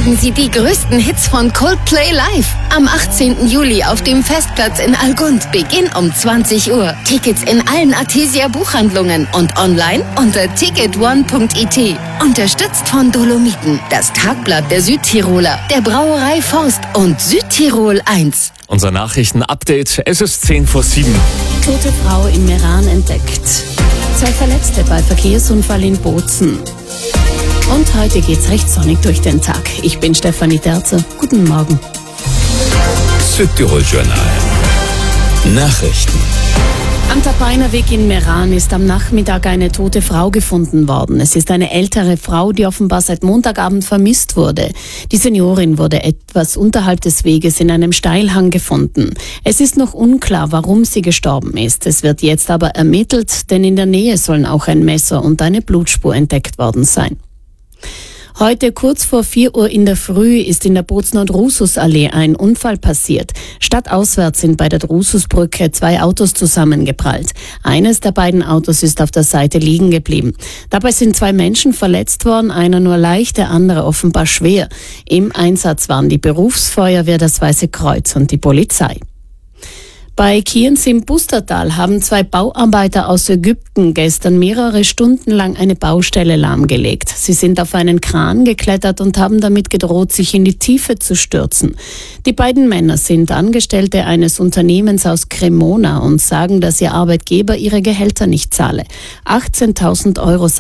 erleben Sie die größten Hits von Coldplay live. Am 18. Juli auf dem Festplatz in Algund. Beginn um 20 Uhr. Tickets in allen Artesia Buchhandlungen und online unter ticketone.it. Unterstützt von Dolomiten, das Tagblatt der Südtiroler, der Brauerei Forst und Südtirol 1. Unser Nachrichtenupdate, es ist 7:10. Tote Frau in Meran entdeckt. 2 Verletzte bei Verkehrsunfall in Bozen. Und heute geht's recht sonnig durch den Tag. Ich bin Stefanie Terzer. Guten Morgen. Südtirol Journal. Nachrichten. Am Tapainer Weg in Meran ist am Nachmittag eine tote Frau gefunden worden. Es ist eine ältere Frau, die offenbar seit Montagabend vermisst wurde. Die Seniorin wurde etwas unterhalb des Weges in einem Steilhang gefunden. Es ist noch unklar, warum sie gestorben ist. Es wird jetzt aber ermittelt, denn in der Nähe sollen auch ein Messer und eine Blutspur entdeckt worden sein. Heute kurz vor 4 Uhr in der Früh ist in der Bozener Drususallee ein Unfall passiert. Stadtauswärts sind bei der Drususbrücke 2 Autos zusammengeprallt. Eines der beiden Autos ist auf der Seite liegen geblieben. Dabei sind 2 Menschen verletzt worden, einer nur leicht, der andere offenbar schwer. Im Einsatz waren die Berufsfeuerwehr, das Weiße Kreuz und die Polizei. Bei Kienz im Pustertal haben 2 Bauarbeiter aus Ägypten gestern mehrere Stunden lang eine Baustelle lahmgelegt. Sie sind auf einen Kran geklettert und haben damit gedroht, sich in die Tiefe zu stürzen. Die beiden Männer sind Angestellte eines Unternehmens aus Cremona und sagen, dass ihr Arbeitgeber ihre Gehälter nicht zahle. 18.000 €